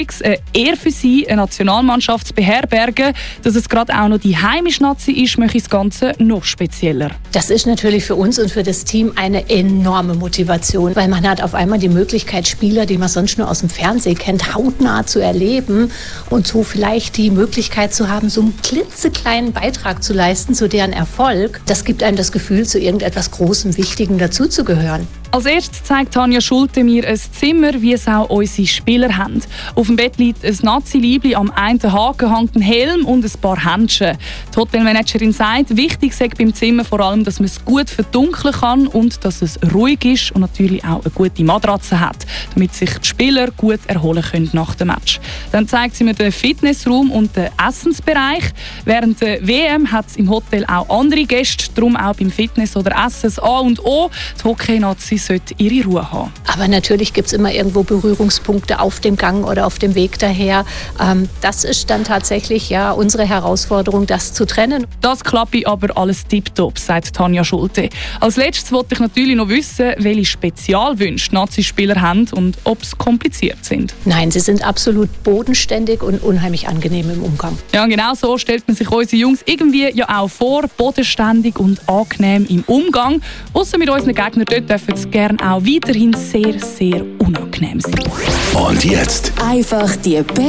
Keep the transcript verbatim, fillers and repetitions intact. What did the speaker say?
eine Ehre für sie, eine Nationalmannschaft zu beherbergen. Dass es gerade auch noch die heimische Nazi ist, macht das Ganze noch spezieller. Das ist natürlich für uns und für das Team eine enorme Motivation, weil man hat auf einmal die Möglichkeit, Spieler, die man sonst nur aus dem Fernsehen kennt, hautnah zu erleben und so vielleicht die Möglichkeit zu haben, so einen klitzekleinen Beitrag zu leisten zu deren Erfolg. Das gibt einem das Gefühl, zu irgendetwas Großem, Wichtigem dazuzugehören. Als erstes zeigt Tanja Schulte mir ein Zimmer, wie es auch unsere Spieler haben. Auf dem Bett liegt ein Nazi-Liebli, am einen Haken hängt ein Helm und ein paar Händchen. Die Hotelmanagerin sagt, wichtig sei beim Zimmer vor allem, dass man es gut verdunkeln kann und dass es ruhig ist und natürlich auch eine gute Matratze hat, damit sich die Spieler gut erholen können nach dem Match. Dann zeigt sie mir den Fitnessraum und den Essensbereich. Während der W M hat es im Hotel auch andere Gäste, darum auch beim Fitness oder Essen das A und O. Die Hockey-Nazi sollte ihre Ruhe haben. Aber natürlich gibt es immer irgendwo Berührungspunkte auf dem Gang oder auf dem Weg daher. Ähm, das ist dann tatsächlich ja unsere Herausforderung, das zu trennen. Das klappt aber alles tipptopp, sagt Tanja Schulte. Als letztes wollte ich natürlich noch wissen, welche Spezialwünsche die Nazi-Spieler haben und ob sie kompliziert sind. Nein, sie sind absolut bodenständig und unheimlich angenehm im Umgang. Ja, genau so stellt man sich unsere Jungs irgendwie ja auch vor, bodenständig und angenehm im Umgang. Ausser mit unseren Gegnern dort dürfen sie gerne auch weiterhin sehr, sehr unangenehm sein. Und jetzt Einfach die